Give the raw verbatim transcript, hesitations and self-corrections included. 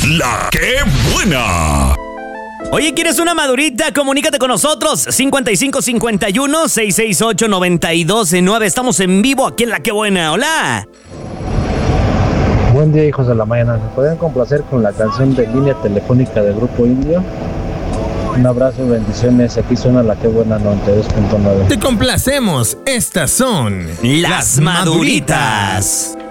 La que buena. Oye, ¿quieres una madurita? Comunícate con nosotros. cincuenta y cinco cincuenta y uno, seiscientos sesenta y ocho, noventa y dos nueve. Estamos en vivo aquí en La que buena. Hola. Buen día, hijos de la mañana. ¿Me pueden complacer con la canción de Línea Telefónica del Grupo Indio? Un abrazo y bendiciones. Aquí suena La que buena noventa y dos punto nueve. Te complacemos. Estas son Las maduritas.